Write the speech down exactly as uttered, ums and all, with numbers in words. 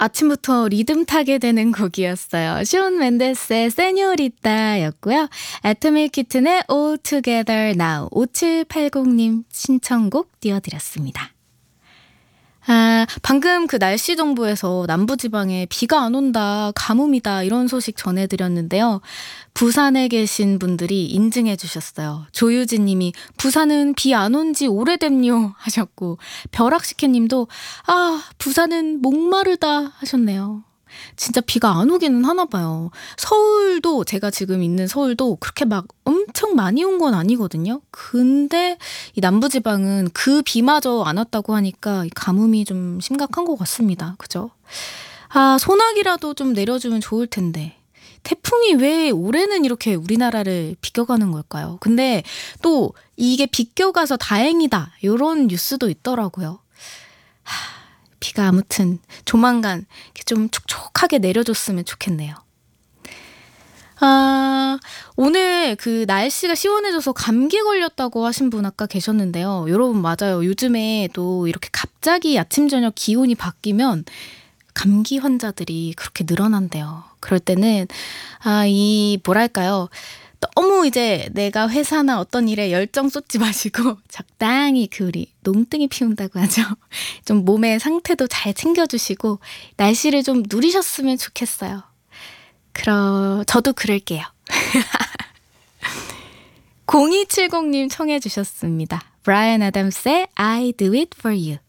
아침부터 리듬 타게 되는 곡이었어요. 숀 멘데스의 세뇨리따였고요. 애토믹 키튼의 All Together Now 오칠팔공님 신청곡 띄워드렸습니다. 아, 방금 그 날씨 정보에서 남부지방에 비가 안 온다, 가뭄이다 이런 소식 전해드렸는데요. 부산에 계신 분들이 인증해 주셨어요. 조유진 님이 부산은 비 안 온 지 오래됨요 하셨고, 벼락시케 님도 아, 부산은 목마르다 하셨네요. 진짜 비가 안 오기는 하나 봐요. 서울도, 제가 지금 있는 서울도 그렇게 막 엄청 많이 온 건 아니거든요. 근데 이 남부지방은 그 비마저 안 왔다고 하니까 이 가뭄이 좀 심각한 것 같습니다. 그죠? 아, 소나기라도 좀 내려주면 좋을 텐데. 태풍이 왜 올해는 이렇게 우리나라를 비껴가는 걸까요? 근데 또 이게 비껴가서 다행이다 이런 뉴스도 있더라고요. 하, 비가 아무튼 조만간 이렇게 좀 촉촉하게 내려줬으면 좋겠네요. 아, 오늘 그 날씨가 시원해져서 감기 걸렸다고 하신 분 아까 계셨는데요. 여러분 맞아요. 요즘에 또 이렇게 갑자기 아침 저녁 기온이 바뀌면 감기 환자들이 그렇게 늘어난대요. 그럴 때는 아, 이 뭐랄까요? 너무 이제 내가 회사나 어떤 일에 열정 쏟지 마시고 적당히 그 우리 농땡이 피운다고 하죠. 좀 몸의 상태도 잘 챙겨주시고 날씨를 좀 누리셨으면 좋겠어요. 그럼 저도 그럴게요. 공이칠공님 청해 주셨습니다. 브라이언 애덤스의 I Do It For You.